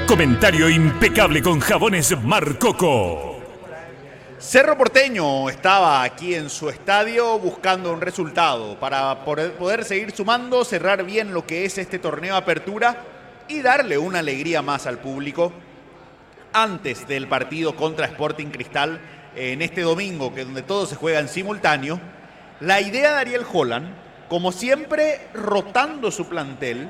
Comentario impecable con jabones Mar Coco. Cerro Porteño estaba aquí en su estadio buscando un resultado para poder seguir sumando, cerrar bien lo que es este torneo Apertura y darle una alegría más al público antes del partido contra Sporting Cristal en este domingo, que donde todo se juega en simultáneo. La idea de Ariel Holland, como siempre, rotando su plantel,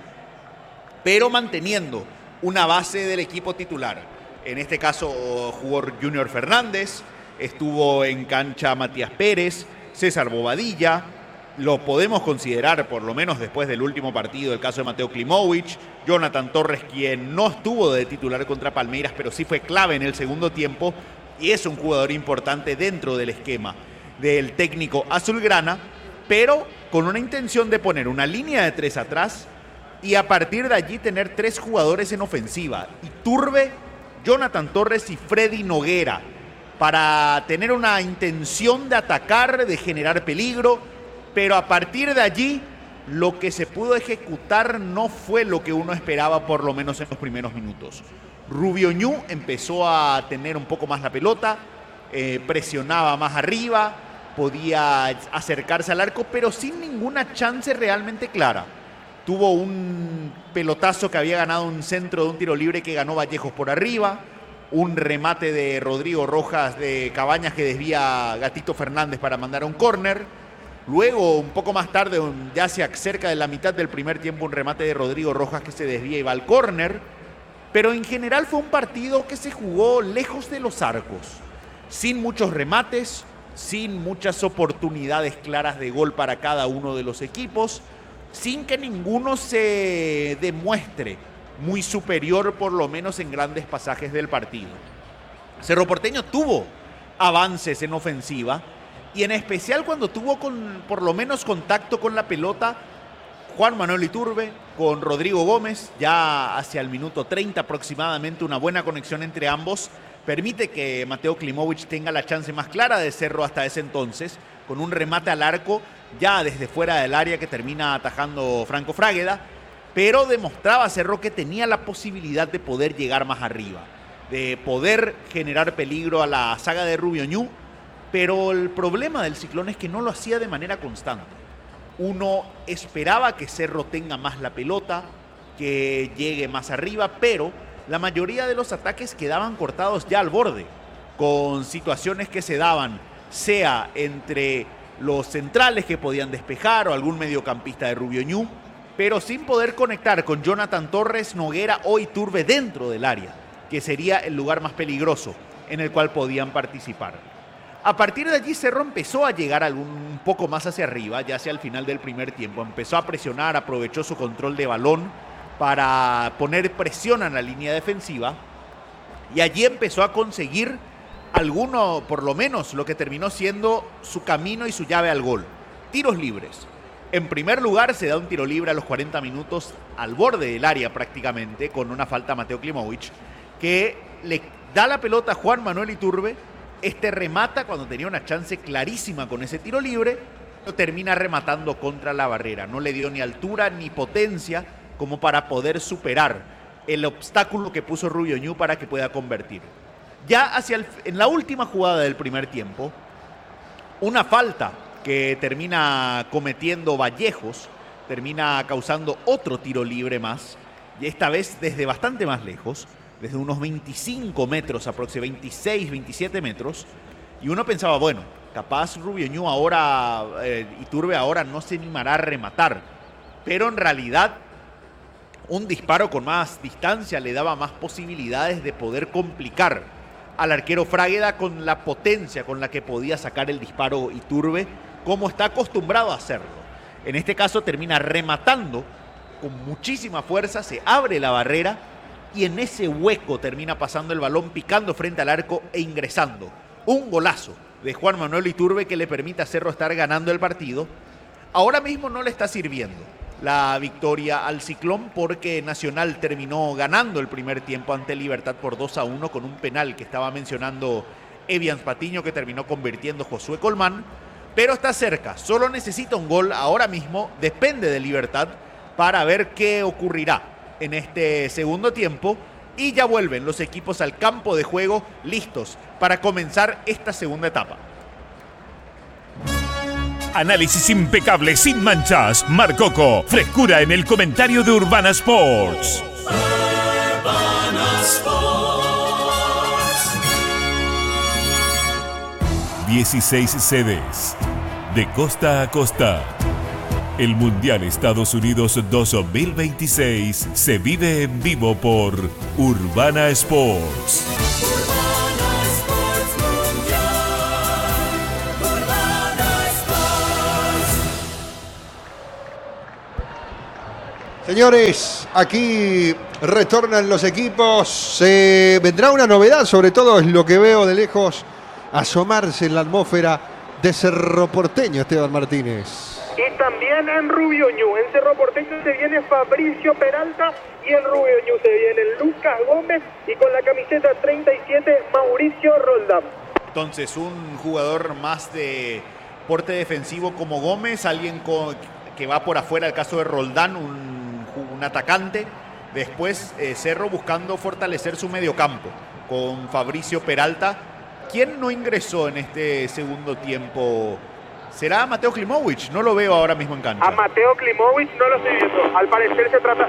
pero manteniendo una base del equipo titular. En este caso jugó Junior Fernández, estuvo en cancha Matías Pérez, César Bobadilla. Lo podemos considerar, por lo menos después del último partido, el caso de Mateo Klimovic, Jonathan Torres, quien no estuvo de titular contra Palmeiras, pero sí fue clave en el segundo tiempo y es un jugador importante dentro del esquema del técnico azulgrana, pero con una intención de poner una línea de 3 atrás y a partir de allí tener 3 jugadores en ofensiva: Iturbe, Jonathan Torres y Freddy Noguera, para tener una intención de atacar, de generar peligro, pero a partir de allí lo que se pudo ejecutar no fue lo que uno esperaba, por lo menos en los primeros minutos. Rubio Ñu empezó a tener un poco más la pelota, presionaba más arriba, podía acercarse al arco, pero sin ninguna chance realmente clara. Tuvo un pelotazo que había ganado un centro de un tiro libre que ganó Vallejos por arriba, un remate de Rodrigo Rojas de Cabañas que desvía Gatito Fernández para mandar a un córner. Luego, un poco más tarde, ya hacia cerca de la mitad del primer tiempo, un remate de Rodrigo Rojas que se desvía y va al córner. Pero en general fue un partido que se jugó lejos de los arcos, sin muchos remates, sin muchas oportunidades claras de gol para cada uno de los equipos, sin que ninguno se demuestre muy superior, por lo menos en grandes pasajes del partido. Cerro Porteño tuvo avances en ofensiva y en especial cuando tuvo por lo menos contacto con la pelota Juan Manuel Iturbe con Rodrigo Gómez, ya hacia el minuto 30 aproximadamente, una buena conexión entre ambos permite que Mateo Klimovic tenga la chance más clara de Cerro hasta ese entonces, con un remate al arco ya desde fuera del área que termina atajando Franco Frágueda, pero demostraba Cerro que tenía la posibilidad de poder llegar más arriba, de poder generar peligro a la saga de Rubio Ñu, pero el problema del Ciclón es que no lo hacía de manera constante. Uno esperaba que Cerro tenga más la pelota, que llegue más arriba, pero la mayoría de los ataques quedaban cortados ya al borde, con situaciones que se daban, sea entre los centrales que podían despejar o algún mediocampista de Rubio Ñu, pero sin poder conectar con Jonathan Torres, Noguera o Iturbe dentro del área, que sería el lugar más peligroso en el cual podían participar. A partir de allí Cerro empezó a llegar un poco más hacia arriba, ya hacia el final del primer tiempo. Empezó a presionar, aprovechó su control de balón para poner presión en la línea defensiva y allí empezó a conseguir alguno, por lo menos lo que terminó siendo su camino y su llave al gol: tiros libres. En primer lugar se da un tiro libre a los 40 minutos al borde del área prácticamente, con una falta a Mateo Klimovic, que le da la pelota a Juan Manuel Iturbe. Este remata cuando tenía una chance clarísima con ese tiro libre, lo termina rematando contra la barrera. No le dio ni altura ni potencia como para poder superar el obstáculo que puso Rubio Ñu para que pueda convertir. Ya en la última jugada del primer tiempo, una falta que termina cometiendo Vallejos termina causando otro tiro libre más, y esta vez desde bastante más lejos, desde unos 25 metros aproximadamente, 26, 27 metros, y uno pensaba, bueno, capaz Rubio Ñu ahora, Iturbe ahora no se animará a rematar, pero en realidad un disparo con más distancia le daba más posibilidades de poder complicar al arquero Frágueda con la potencia con la que podía sacar el disparo Iturbe, como está acostumbrado a hacerlo. En este caso termina rematando con muchísima fuerza, se abre la barrera y en ese hueco termina pasando el balón, picando frente al arco e ingresando. Un golazo de Juan Manuel Iturbe que le permite a Cerro estar ganando el partido. Ahora mismo no le está sirviendo la victoria al Ciclón porque Nacional terminó ganando el primer tiempo ante Libertad por 2-1 con un penal que estaba mencionando Evians Patiño que terminó convirtiendo Josué Colmán, pero está cerca, solo necesita un gol ahora mismo, depende de Libertad para ver qué ocurrirá en este segundo tiempo y ya vuelven los equipos al campo de juego listos para comenzar esta segunda etapa. Análisis impecable, sin manchas. Mar Coco, frescura en el comentario de Urbana Sports. 16 sedes, de costa a costa. El Mundial Estados Unidos 2026 se vive en vivo por Urbana Sports. Señores, aquí retornan los equipos. Vendrá una novedad, sobre todo es lo que veo de lejos asomarse en la atmósfera de Cerro Porteño, Esteban Martínez. Y también en Rubio Ñu. En Cerro Porteño se viene Fabricio Peralta y en Rubio Ñu se viene Lucas Gómez y con la camiseta 37 Mauricio Roldán. Entonces un jugador más de porte defensivo como Gómez, alguien que va por afuera, el caso de Roldán, un atacante. Después Cerro buscando fortalecer su mediocampo con Fabricio Peralta. ¿Quién no ingresó en este segundo tiempo? ¿Será Mateo Klimovic? No lo veo ahora mismo en cancha. A Mateo Klimovic no lo estoy viendo. Al parecer se trata...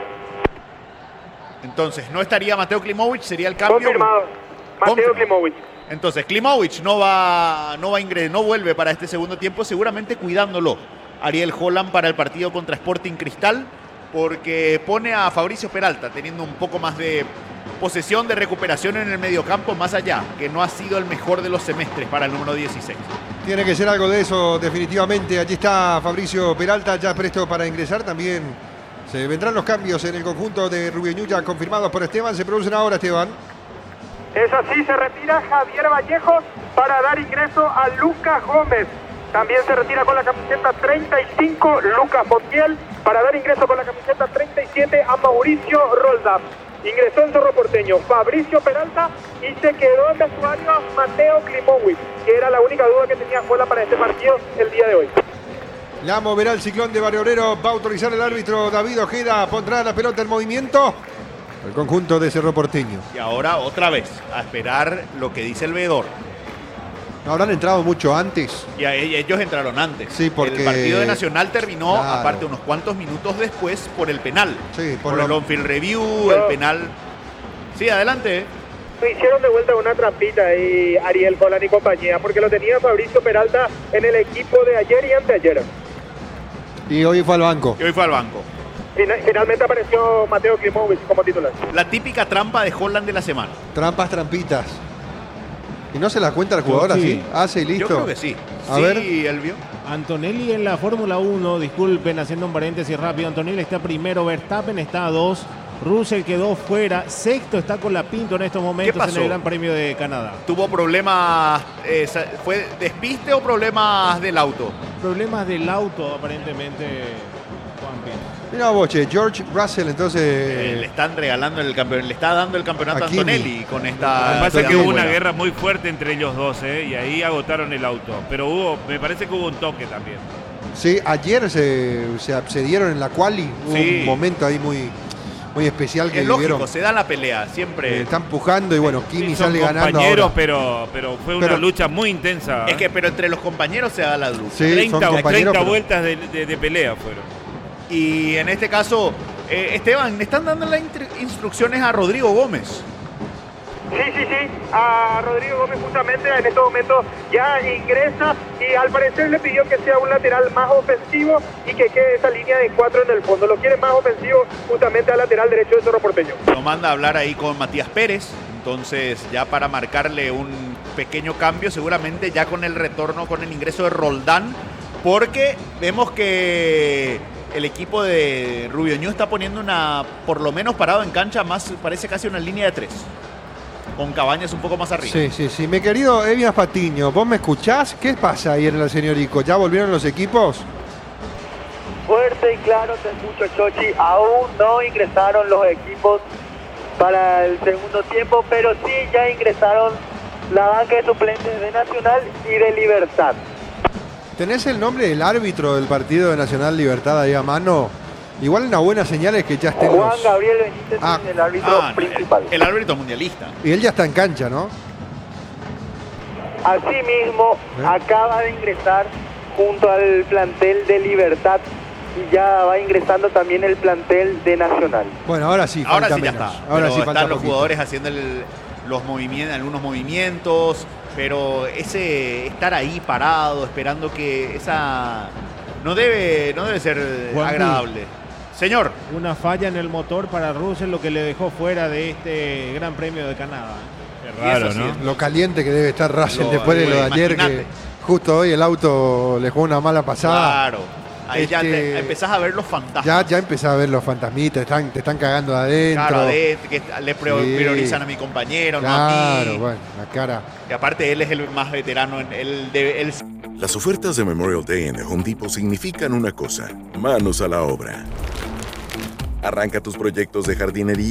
Entonces, no estaría Mateo Klimovic, sería el cambio. Confirmado. Mateo Klimovic. Entonces, Klimovic no vuelve para este segundo tiempo, seguramente cuidándolo Ariel Holland para el partido contra Sporting Cristal, porque pone a Fabricio Peralta teniendo un poco más de posesión, de recuperación en el mediocampo, más allá, que no ha sido el mejor de los semestres para el número 16. Tiene que ser algo de eso, definitivamente. Allí está Fabricio Peralta, ya presto para ingresar. También se vendrán los cambios en el conjunto de Rubio Ñu, ya confirmados por Esteban. Se producen ahora, Esteban. Es así, se retira Javier Vallejos para dar ingreso a Lucas Gómez. También se retira con la camiseta 35 Lucas Montiel para dar ingreso con la camiseta 37 a Mauricio Roldán. Ingresó en Cerro Porteño Fabricio Peralta y se quedó en vestuario Mateo Klimovic, que era la única duda que tenía Juela para este partido el día de hoy. La moverá el Ciclón de Barrio Obrero. Va a autorizar el árbitro David Ojeda. Pondrá la pelota en movimiento el conjunto de Cerro Porteño. Y ahora otra vez a esperar lo que dice el veedor. Habrán entrado mucho antes. Y ellos entraron antes. Sí, porque el partido de Nacional terminó, claro, aparte, unos cuantos minutos después por el penal. Sí, por el on-field review, el penal. Sí, adelante. Hicieron de vuelta una trampita ahí Ariel Holland y compañía, porque lo tenía Fabricio Peralta en el equipo de ayer y anteayer. Y hoy fue al banco. Finalmente apareció Mateo Klimovic como titular. La típica trampa de Holland de la semana. Trampas, trampitas. ¿Y no se la cuenta el jugador así? Sí, listo. Yo creo que sí. A ver. Elvio. Antonelli en la Fórmula 1, disculpen, haciendo un paréntesis rápido. Antonelli está primero, Verstappen está a 2, Russell quedó fuera, sexto está con la Pinto en estos momentos en el Gran Premio de Canadá. ¿Tuvo problemas, fue despiste o problemas del auto? Problemas del auto, aparentemente, Juanpi. Mira vos, George Russell, entonces... le están regalando el campeonato, le está dando el campeonato a Antonelli con esta... Lo que pasa es que hubo una guerra muy fuerte entre ellos dos, y ahí agotaron el auto. Pero me parece que hubo un toque también. Sí, ayer se absedieron en la quali, hubo un momento ahí muy especial que es lógico, vivieron. Se da la pelea, siempre. Están empujando y bueno, Kimi son sale ganando compañeros, ahora. pero fue una lucha muy intensa. Pero entre los compañeros se da la lucha. Sí, 30 vueltas de pelea fueron. Y en este caso, Esteban, le están dando las instrucciones a Rodrigo Gómez. Sí. A Rodrigo Gómez justamente en este momento ya ingresa y al parecer le pidió que sea un lateral más ofensivo y que quede esa línea de 4 en el fondo. Lo quiere más ofensivo justamente al lateral derecho de Cerro Porteño. Lo manda a hablar ahí con Matías Pérez. Entonces ya para marcarle un pequeño cambio, seguramente ya con el retorno, con el ingreso de Roldán, porque vemos que el equipo de Rubio Ñu está poniendo por lo menos parado en cancha, más parece casi una línea de 3. Con Cabañas un poco más arriba. Sí. Mi querido Evias Patiño, ¿vos me escuchás? ¿Qué pasa ahí en el señorico? ¿Ya volvieron los equipos? Fuerte y claro te escucho, Chochi. Aún no ingresaron los equipos para el segundo tiempo, pero sí ya ingresaron la banca de suplentes de Nacional y de Libertad. ¿Tenés el nombre del árbitro del partido de Nacional Libertad ahí a mano? Igual una buena señal es que ya estén Juan los... Gabriel Benítez, el árbitro principal. El árbitro mundialista. Y él ya está en cancha, ¿no? Asimismo, acaba de ingresar junto al plantel de Libertad y ya va ingresando también el plantel de Nacional. Bueno, ahora sí, Ahora falta sí ya menos. está. Ahora Pero sí falta están los poquito. jugadores haciendo los movimientos, algunos movimientos, pero ese estar ahí parado, esperando que esa no debe ser Juanpi. agradable. Señor. Una falla en el motor para Russell, lo que le dejó fuera de este Gran Premio de Canadá. Qué raro, ¿no? Lo caliente que debe estar Russell Lo- después de lo de ayer, imagínate. que justo hoy el auto le jugó una mala pasada. Claro. Ahí ya empezás a ver los fantasmas. Ya empezás a ver los fantasmitas, te están cagando de adentro. Claro, que le priorizan a mi compañero, no a Claro, mí. bueno, la cara. Que aparte él es el más veterano. Él Las ofertas de Memorial Day en The Home Depot significan una cosa: manos a la obra. Arranca tus proyectos de jardinería